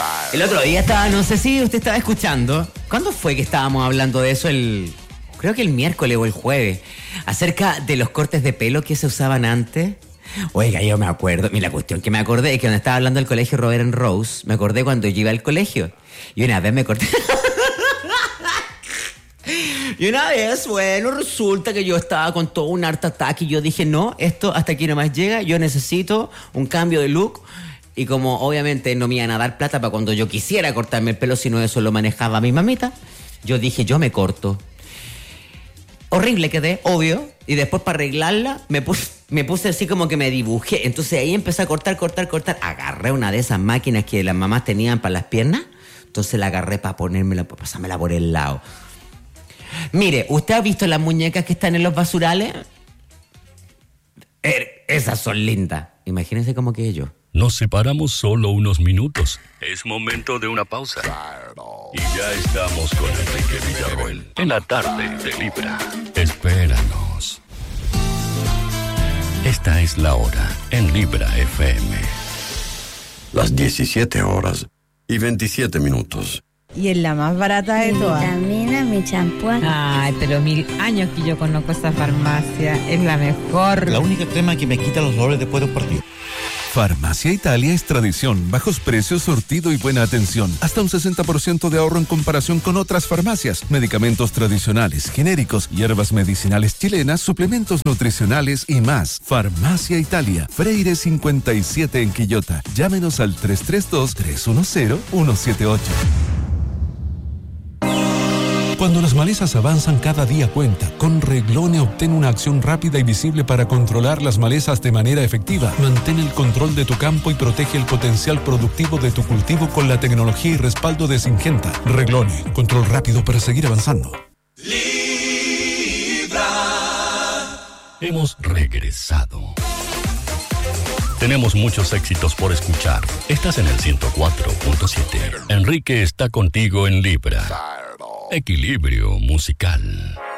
El otro día estaba, no sé si usted estaba escuchando. ¿Cuándo fue que estábamos hablando de eso? Creo que el miércoles o el jueves. Acerca de los cortes de pelo que se usaban antes. Oiga, yo me acuerdo. Mira, la cuestión que me acordé es que cuando estaba hablando del colegio Robert and Rose, me acordé cuando yo iba al colegio. Y una vez me corté. Y una vez, bueno, resulta que yo estaba con todo un art attack y yo dije, no, esto hasta aquí nomás llega, yo necesito un cambio de look. Y como obviamente no me iban a dar plata para cuando yo quisiera cortarme el pelo, sino eso lo manejaba mi mamita, yo dije, yo me corto. Horrible quedé, obvio, y después para arreglarla me puse así como que me dibujé. Entonces ahí empecé a cortar. Agarré una de esas máquinas que las mamás tenían para las piernas, entonces la agarré para ponérmela, para pasármela por el lado. Mire, ¿usted ha visto las muñecas que están en los basurales? Esas son lindas. Imagínense cómo que yo. Nos separamos solo unos minutos. Es momento de una pausa. Y ya estamos con Enrique Villarroel en la tarde de Libra. Espéranos. Esta es la hora en Libra FM. Las 17:27. Y es la más barata de todas. Vitamina, mi champú. Ay, pero 1000 años que yo conozco esa farmacia. Es la mejor. La única crema que me quita los dolores después de un partido. Farmacia Italia es tradición, bajos precios, surtido y buena atención. Hasta un 60% de ahorro en comparación con otras farmacias. Medicamentos tradicionales, genéricos, hierbas medicinales chilenas, suplementos nutricionales y más. Farmacia Italia, Freire 57 en Quillota. Llámenos al 332-310-178. Cuando las malezas avanzan, cada día cuenta. Con Reglone obtén una acción rápida y visible para controlar las malezas de manera efectiva. Mantén el control de tu campo y protege el potencial productivo de tu cultivo con la tecnología y respaldo de Syngenta. Reglone, control rápido para seguir avanzando. Libra. Hemos regresado. Tenemos muchos éxitos por escuchar. Estás en el 104.7. Enrique está contigo en Libra. Equilibrio musical.